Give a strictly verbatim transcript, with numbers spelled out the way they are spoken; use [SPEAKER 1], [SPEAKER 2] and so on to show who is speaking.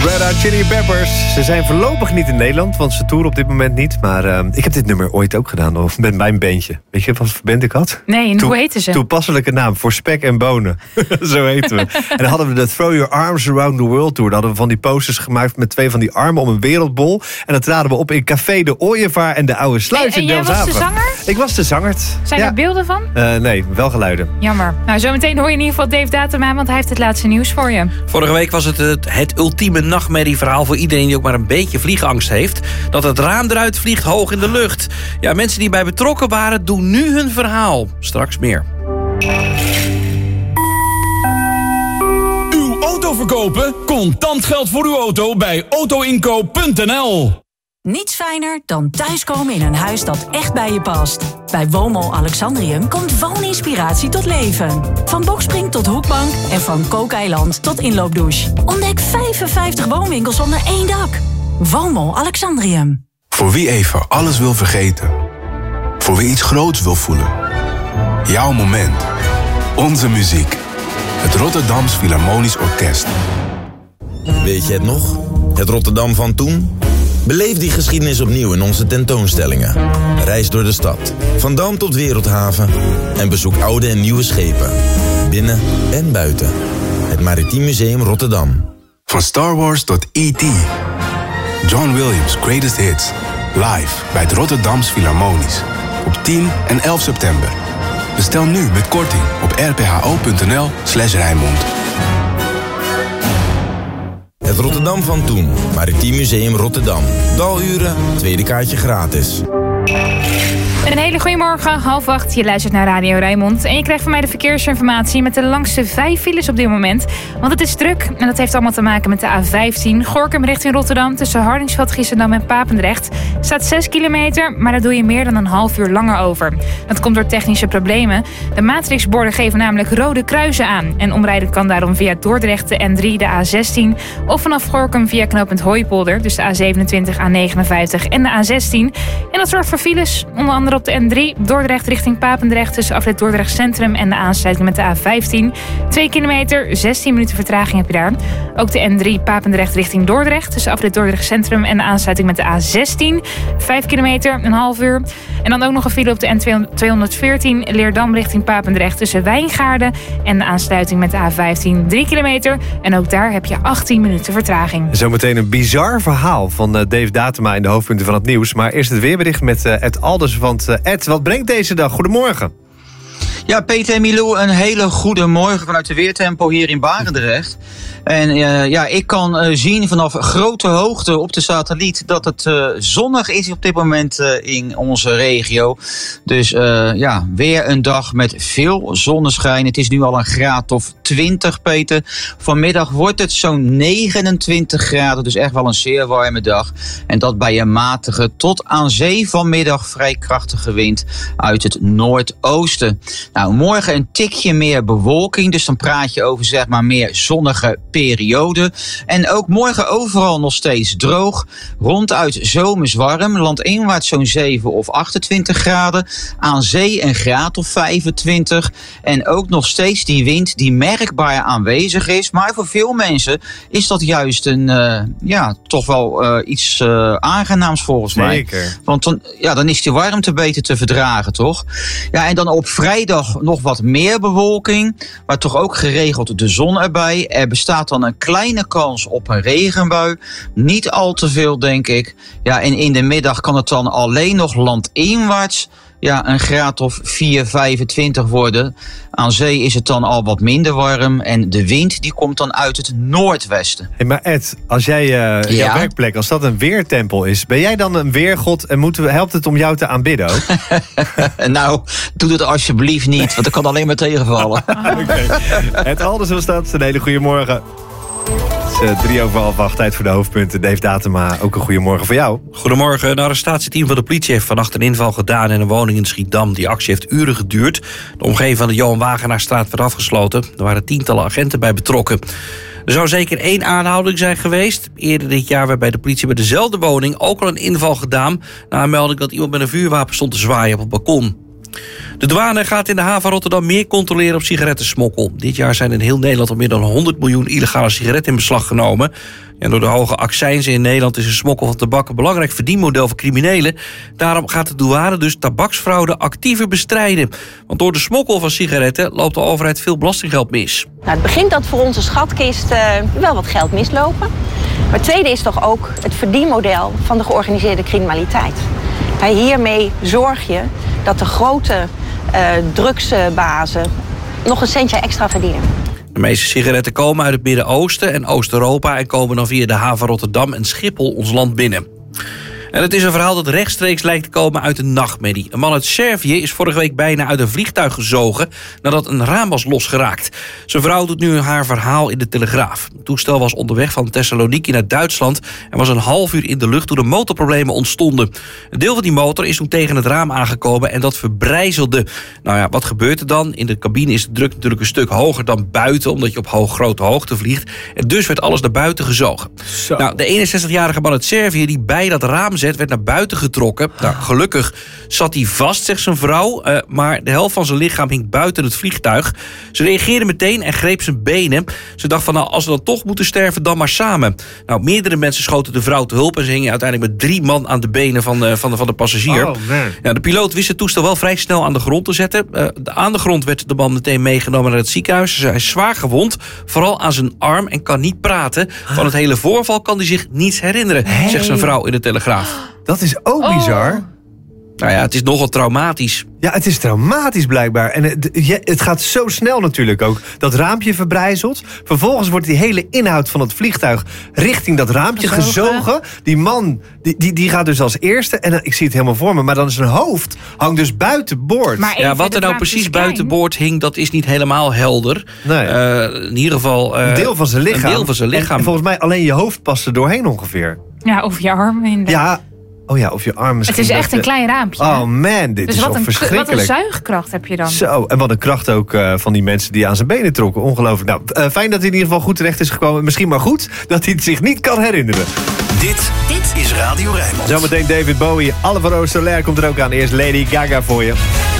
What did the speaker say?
[SPEAKER 1] Red Hot Chili Peppers. Ze zijn voorlopig niet in Nederland, want ze toeren op dit moment niet. Maar uh, ik heb dit nummer ooit ook gedaan, of met mijn bandje. Weet je wat voor band ik had?
[SPEAKER 2] Nee, en
[SPEAKER 1] Toe-
[SPEAKER 2] hoe heette ze?
[SPEAKER 1] Toepasselijke naam, voor spek en bonen. Zo heten we. En dan hadden we de Throw Your Arms Around the World Tour. Dan hadden we van die posters gemaakt met twee van die armen om een wereldbol. En dan traden we op in Café de Ooievaar en de Oude Sluis
[SPEAKER 2] En-
[SPEAKER 1] in
[SPEAKER 2] en jij was de
[SPEAKER 1] Delfshaven.
[SPEAKER 2] zanger?
[SPEAKER 1] Ik was de zanger.
[SPEAKER 2] Zijn
[SPEAKER 1] ja.
[SPEAKER 2] er beelden van?
[SPEAKER 1] Uh, nee, wel geluiden.
[SPEAKER 2] Jammer. Nou, zometeen hoor je in ieder geval Dave Datema, want hij heeft het laatste nieuws voor je.
[SPEAKER 3] Vorige week was het het, het ultieme nachtmerrieverhaal voor iedereen die ook maar een beetje vliegangst heeft. Dat het raam eruit vliegt hoog in de lucht. Ja, mensen die bij betrokken waren doen nu hun verhaal. Straks meer.
[SPEAKER 4] Uw auto verkopen? Contant geld voor uw auto bij autoinkoop punt n l.
[SPEAKER 5] Niets fijner dan thuiskomen in een huis dat echt bij je past. Bij Woonmol Alexandrium komt wooninspiratie tot leven. Van bokspring tot hoekbank en van kookeiland tot inloopdouche. Ontdek vijfenvijftig woonwinkels onder één dak. Woonmol Alexandrium.
[SPEAKER 6] Voor wie even alles wil vergeten. Voor wie iets groots wil voelen. Jouw moment. Onze muziek. Het Rotterdams Philharmonisch Orkest.
[SPEAKER 7] Weet je het nog? Het Rotterdam van toen? Beleef die geschiedenis opnieuw in onze tentoonstellingen. Reis door de stad, van Dam tot Wereldhaven. En bezoek oude en nieuwe schepen. Binnen en buiten. Het Maritiem Museum Rotterdam.
[SPEAKER 6] Van Star Wars tot E T John Williams' Greatest Hits. Live bij het Rotterdams Philharmonisch. Op tien en elf september. Bestel nu met korting op r p h o punt n l slash Rijnmond.
[SPEAKER 7] Het Rotterdam van toen. Maritiem Museum Rotterdam. Daluren, tweede kaartje gratis.
[SPEAKER 2] Een hele goede morgen, half acht. Je luistert naar Radio Rijnmond. En je krijgt van mij de verkeersinformatie met de langste vijf files op dit moment. Want het is druk en dat heeft allemaal te maken met de A vijftien. Gorinchem richting Rotterdam tussen Hardingsveld, Giessendam en Papendrecht. Staat zes kilometer, maar daar doe je meer dan een half uur langer over. Dat komt door technische problemen. De matrixborden geven namelijk rode kruisen aan. En omrijden kan daarom via Dordrecht, de N drie, de A zestien... of vanaf Gorinchem via knooppunt Hooipolder, dus de A zevenentwintig, A negenenvijftig en de A zestien. En dat zorgt voor files, onder andere op de N drie, Dordrecht richting Papendrecht tussen afrit Dordrecht Centrum en de aansluiting met de A vijftien. twee kilometer, zestien minuten vertraging heb je daar. Ook de N drie Papendrecht richting Dordrecht tussen afrit Dordrecht Centrum en de aansluiting met de A zestien. vijf kilometer, een half uur. En dan ook nog een file op de N tweehonderdveertien Leerdam richting Papendrecht tussen Wijngaarden en de aansluiting met de A vijftien. drie kilometer en ook daar heb je achttien minuten vertraging.
[SPEAKER 1] Zometeen een bizar verhaal van uh, Dave Datema in de hoofdpunten van het nieuws. Maar eerst het weerbericht met uh, Ed Alders. Want uh, Ed, wat brengt deze dag? Goedemorgen.
[SPEAKER 8] Ja, Peter en Milou, een hele goede morgen vanuit de Weertempo hier in Barendrecht. En uh, ja, ik kan uh, zien vanaf grote hoogte op de satelliet dat het uh, zonnig is op dit moment uh, in onze regio. Dus uh, ja, weer een dag met veel zonneschijn. Het is nu al een graad of twintig, Peter. Vanmiddag wordt het zo'n negenentwintig graden, dus echt wel een zeer warme dag. En dat bij een matige tot aan zee vanmiddag vrij krachtige wind uit het noordoosten. Nou, morgen een tikje meer bewolking, dus dan praat je over zeg maar meer zonnige periode. En ook morgen overal nog steeds droog. Ronduit zomers warm. Landinwaarts zo'n zeven of achtentwintig graden. Aan zee een graad of vijfentwintig. En ook nog steeds die wind die merkbaar aanwezig is. Maar voor veel mensen is dat juist een, uh, ja, toch wel uh, iets uh, aangenaams volgens mij.
[SPEAKER 1] Zeker.
[SPEAKER 8] Want dan, ja, dan is die warmte beter te verdragen, toch? Ja, en dan op vrijdag nog wat meer bewolking. Maar toch ook geregeld de zon erbij. Er bestaat dan een kleine kans op een regenbui. Niet al te veel, denk ik. Ja, en in de middag kan het dan alleen nog landinwaarts ja, een graad of vier, vijfentwintig worden. Aan zee is het dan al wat minder warm. En de wind die komt dan uit het noordwesten.
[SPEAKER 1] Hey, maar Ed, als jij uh, jouw
[SPEAKER 8] Ja?
[SPEAKER 1] werkplek, als dat een weertempel is, ben jij dan een weergod en moeten we, helpt het om jou te aanbidden ook?
[SPEAKER 8] Nou, doe het alsjeblieft niet, want dat kan alleen maar tegenvallen.
[SPEAKER 1] Okay. Ed Alders was dat. Een hele goede morgen. Het is uh, drie over half acht, tijd voor de hoofdpunten. Dave Datema, ook een goede morgen voor jou.
[SPEAKER 3] Goedemorgen. Een arrestatieteam van de politie heeft vannacht een inval gedaan in een woning in Schiedam. Die actie heeft uren geduurd. De omgeving van de Johan Wagenaarstraat werd afgesloten. Er waren tientallen agenten bij betrokken. Er zou zeker één aanhouding zijn geweest. Eerder dit jaar werd bij de politie bij dezelfde woning ook al een inval gedaan na een melding dat iemand met een vuurwapen stond te zwaaien op het balkon. De douane gaat in de haven van Rotterdam meer controleren op sigarettensmokkel. Dit jaar zijn in heel Nederland al meer dan honderd miljoen illegale sigaretten in beslag genomen. En door de hoge accijnzen in Nederland is de smokkel van tabak een belangrijk verdienmodel voor criminelen. Daarom gaat de douane dus tabaksfraude actiever bestrijden. Want door de smokkel van sigaretten loopt de overheid veel belastinggeld mis.
[SPEAKER 9] Nou, het begint dat voor onze schatkist uh, wel wat geld mislopen. Maar het tweede is toch ook het verdienmodel van de georganiseerde criminaliteit. En hiermee zorg je dat de grote uh, drugsbazen nog een centje extra verdienen.
[SPEAKER 3] De meeste sigaretten komen uit het Midden-Oosten en Oost-Europa en komen dan via de haven Rotterdam en Schiphol ons land binnen. En het is een verhaal dat rechtstreeks lijkt te komen uit een nachtmerrie. Een man uit Servië is vorige week bijna uit een vliegtuig gezogen nadat een raam was losgeraakt. Zijn vrouw doet nu haar verhaal in de Telegraaf. Het toestel was onderweg van Thessaloniki naar Duitsland en was een half uur in de lucht toen er motorproblemen ontstonden. Een deel van die motor is toen tegen het raam aangekomen en dat verbrijzelde. Nou ja, wat gebeurt er dan? In de cabine is de druk natuurlijk een stuk hoger dan buiten, omdat je op hoog, grote hoogte vliegt. En dus werd alles naar buiten gezogen.
[SPEAKER 1] Zo.
[SPEAKER 3] Nou, de eenenzestigjarige man uit Servië die bij dat raam werd naar buiten getrokken. Nou, gelukkig zat hij vast, zegt zijn vrouw. Uh, maar de helft van zijn lichaam hing buiten het vliegtuig. Ze reageerde meteen en greep zijn benen. Ze dacht van, nou, als we dan toch moeten sterven, dan maar samen. Nou, meerdere mensen schoten de vrouw te hulp en ze hingen uiteindelijk met drie man aan de benen van de, van de, van de passagier.
[SPEAKER 1] Oh, man.
[SPEAKER 3] Ja, de piloot wist het toestel wel vrij snel aan de grond te zetten. Uh, de, aan de grond werd de man meteen meegenomen naar het ziekenhuis. Hij is zwaar gewond, vooral aan zijn arm en kan niet praten. Van het hele voorval kan hij zich niets herinneren, hey. zegt zijn vrouw in de Telegraaf.
[SPEAKER 1] Dat is ook
[SPEAKER 2] Oh.
[SPEAKER 1] bizar.
[SPEAKER 3] Nou ja, het is nogal traumatisch.
[SPEAKER 1] Ja, het is traumatisch blijkbaar. En het, het gaat zo snel natuurlijk ook. Dat raampje verbrijzelt. Vervolgens wordt die hele inhoud van het vliegtuig richting dat raampje
[SPEAKER 2] Gezogen.
[SPEAKER 1] gezogen. Die man, die, die, die gaat dus als eerste. En ik zie het helemaal voor me. Maar dan is zijn hoofd hangt dus buiten boord.
[SPEAKER 2] Maar
[SPEAKER 3] Ja,
[SPEAKER 2] even,
[SPEAKER 3] wat er
[SPEAKER 2] het
[SPEAKER 3] nou
[SPEAKER 2] raampje
[SPEAKER 3] precies
[SPEAKER 2] is klein.
[SPEAKER 3] buiten boord hing, dat is niet helemaal helder.
[SPEAKER 1] Nee.
[SPEAKER 3] Uh, in ieder geval... Uh,
[SPEAKER 1] een deel van zijn lichaam.
[SPEAKER 3] Een deel van zijn lichaam.
[SPEAKER 1] En volgens mij alleen je hoofd past er doorheen ongeveer.
[SPEAKER 2] Ja, of je arm. In de...
[SPEAKER 1] Ja, oh ja, of je arm misschien.
[SPEAKER 2] Het is echt
[SPEAKER 1] dat-
[SPEAKER 2] een klein raampje.
[SPEAKER 1] Oh man, dit
[SPEAKER 2] dus
[SPEAKER 1] is
[SPEAKER 2] wat
[SPEAKER 1] wel
[SPEAKER 2] een,
[SPEAKER 1] verschrikkelijk.
[SPEAKER 2] wat een zuigkracht heb je dan.
[SPEAKER 1] Zo, en wat een kracht ook uh, van die mensen die aan zijn benen trokken. Ongelooflijk. Nou, uh, fijn dat hij in ieder geval goed terecht is gekomen. Misschien maar goed dat hij het zich niet kan herinneren.
[SPEAKER 10] Dit, dit is Radio Rijnmond.
[SPEAKER 1] Zometeen David Bowie. Alvaro Soler komt er ook aan. Eerst Lady Gaga voor je.